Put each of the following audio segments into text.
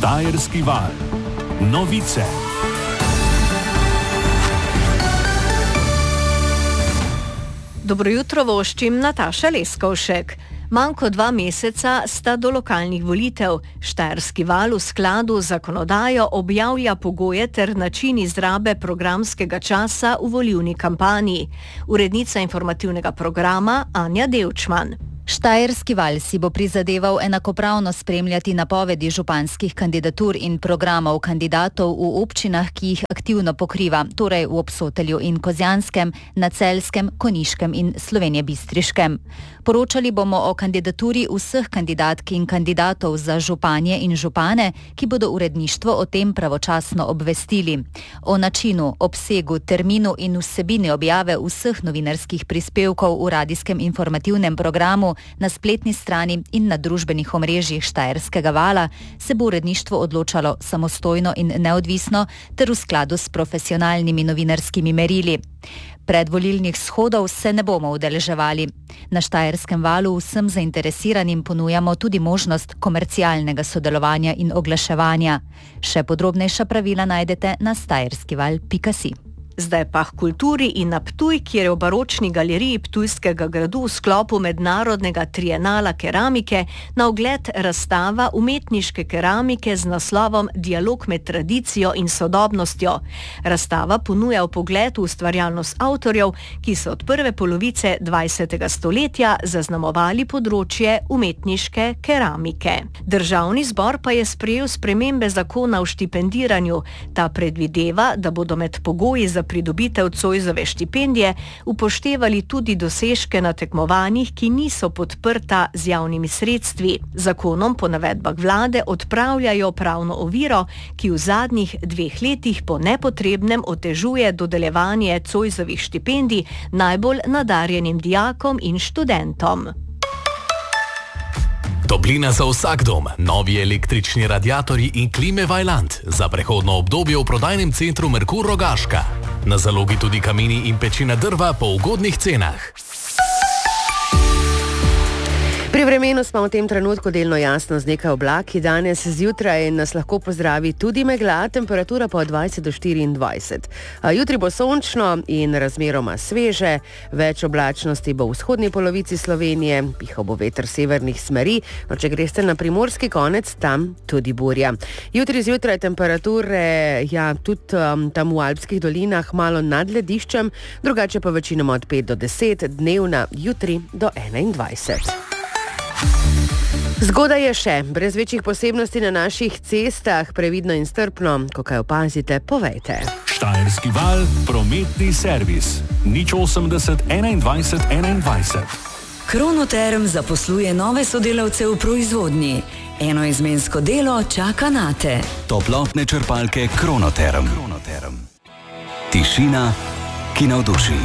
Štajerski val. Novice. Dobro jutro voščim, Nataša Leskovšek. Manj kot 2 meseca sta do lokalnih volitev. Štajerski val v skladu z zakonodajo objavlja pogoje ter način izrabe programskega časa v volilni kampanji. Urednica informativnega programa Anja Devčman. Štajerski val si bo prizadeval enakopravno spremljati napovedi županskih kandidatur in programov kandidatov v občinah, ki jih aktivno pokriva, torej v Obsotelju in Kozjanskem, na Celjskem, Konjiškem in Slovenjebistriškem. Poročali bomo o kandidaturi vseh kandidatk in kandidatov za županje in župane, ki bodo uredništvo o tem pravočasno obvestili. O načinu, obsegu, terminu in vsebini objave vseh novinarskih prispevkov v radijskem informativnem programu na spletni strani in na družbenih omrežjih Štajerskega vala se bo uredništvo odločalo samostojno in neodvisno ter v skladu s profesionalnimi novinarskimi merili. Predvolilnih shodov se ne bomo udeleževali. Na Štajerskem valu vsem zainteresiranim ponujamo tudi možnost komercialnega sodelovanja in oglaševanja. Še podrobnejša pravila najdete na štajerskival.si. Zdaj pa k kulturi in na Ptuj, kjer je v baročni galeriji Ptujskega gradu v sklopu mednarodnega trienala keramike na ogled razstava umetniške keramike z naslovom Dialog med tradicijo in sodobnostjo. Razstava ponuja vpogled v ustvarjalnost avtorjev, ki so od prve polovice 20. stoletja zaznamovali področje umetniške keramike. Državni zbor pa je sprejel spremembe zakona o štipendiranju. Ta predvideva, da bodo med pogoji za pridobitev Zoisove štipendije upoštevali tudi dosežke na tekmovanjih, ki niso podprta z javnimi sredstvi. Zakonom po navedbah vlade odpravljajo pravno oviro, ki v zadnjih 2 letih po nepotrebnem otežuje dodeljevanje Zoisovih štipendij najbolj nadarjenim dijakom in študentom. Toplina za vsak dom, novi električni radiatorji in klime Vaillant za prehodno obdobje v prodajnem centru Merkur Rogaška. Na zalogi tudi kamini in pečina drva po ugodnih cenah. Pri vremenu smo v tem trenutku delno jasno z nekaj oblaki. Danes zjutraj nas lahko pozdravi tudi megla, temperatura pa od 20 do 24. Jutri bo sončno in razmeroma sveže, več oblačnosti bo v vzhodni polovici Slovenije, pihal bo veter severnih smeri, no če greste na primorski konec, tam tudi burja. Jutri zjutraj temperature, tudi tam v alpskih dolinah malo nad lediščem, drugače pa večinoma od 5 do 10, dnevna jutri do 21. Zgodaj je še, brez večjih posebnosti na naših cestah, previdno in strpno, ko kaj opazite, povejte. Štajerski val, prometni servis. 080 21 21. Kronoterm zaposluje nove sodelavce v proizvodnji. Enoizmensko delo čaka nate. Toplotne črpalke Kronoterm. Tišina, ki navduši.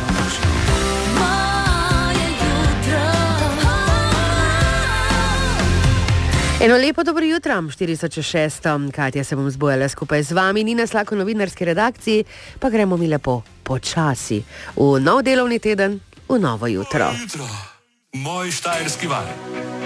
Eno lepo dobro jutro, 406. Katja se bom zbojala skupaj z vami, Nina Slako v novinarski redakciji, pa gremo mi lepo počasi v nov delovni teden, v novo jutro. Moj Štajerski val.